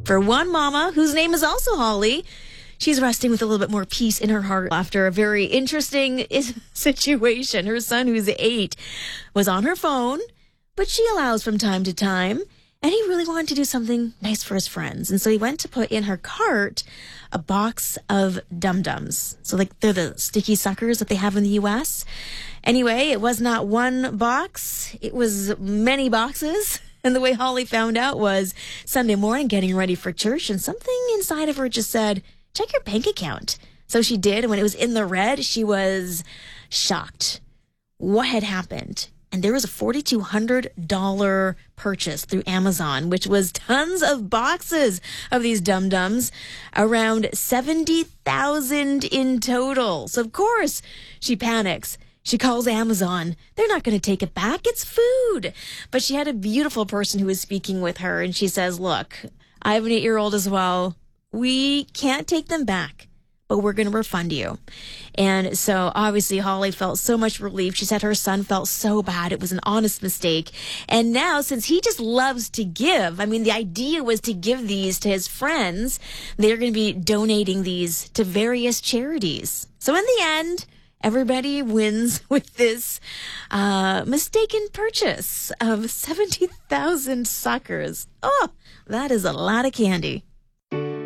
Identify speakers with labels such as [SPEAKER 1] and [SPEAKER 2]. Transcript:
[SPEAKER 1] For one mama, whose name is also Holly, she's resting with a little bit more peace in her heart after a very interesting situation. Her son, who's 8, was on her phone, but she allows from time to time. And he really wanted to do something nice for his friends. And so he went to put in her cart a box of Dum-Dums. So like they're the sticky suckers that they have in the U.S. Anyway, it was not one box. It was many boxes. And the way Holly found out was Sunday morning getting ready for church. And something inside of her just said, check your bank account. So she did. And when it was in the red, she was shocked. What had happened? And there was a $4,200 purchase through Amazon, which was tons of boxes of these Dum-Dums, around 70,000 in total. So, of course, she panics. She calls Amazon. They're not going to take it back. It's food. But she had a beautiful person who was speaking with her, and she says, look, I have an 8-year-old as well. We can't take them back, but we're going to refund you. And so obviously Holly felt so much relief. She said her son felt so bad. It was an honest mistake. And now, since he just loves to give, I mean, the idea was to give these to his friends. They're going to be donating these to various charities. So in the end, everybody wins with this mistaken purchase of 70,000 suckers. Oh, that is a lot of candy.